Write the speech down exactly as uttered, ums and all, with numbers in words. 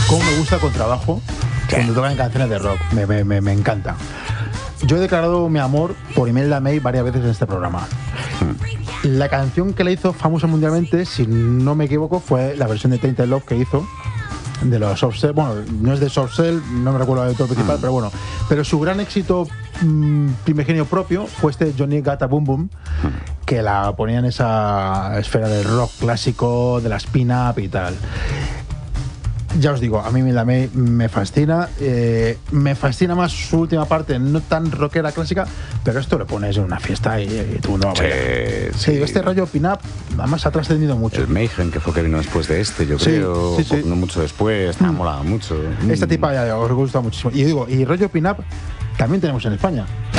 cómo me gusta el contrabajo cuando tocan canciones de rock. Me, me, me, me encanta. Yo he declarado mi amor por Imelda May varias veces en este programa. La canción que le hizo famosa mundialmente, si no me equivoco, fue la versión de Tainted Love que hizo de los Soft Cell. Bueno, no es de Soft Cell, no me recuerdo el autor principal, mm. pero bueno. Pero su gran éxito mmm, primigenio propio fue este Johnny Got a Boom Boom, mm. que la ponía en esa esfera del rock clásico, de la spin-up y tal. Ya os digo, a mí Imelda May me fascina. Eh, me fascina más su última parte, no tan rockera clásica, pero esto lo pones en una fiesta y, y tú no vas a bailar. Sí, sí, este rollo pin-up además ha trascendido mucho. El Mayhem, que fue que vino después de este, yo sí, creo, sí, sí. no mucho después, me ha molado mucho. Esta tipa ya os gusta muchísimo. Y digo, y rollo pin-up también tenemos en España.